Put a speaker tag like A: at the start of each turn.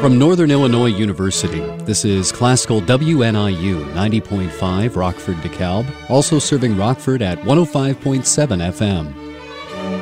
A: From Northern Illinois University, this is Classical WNIU 90.5 Rockford DeKalb, also serving Rockford at 105.7 FM.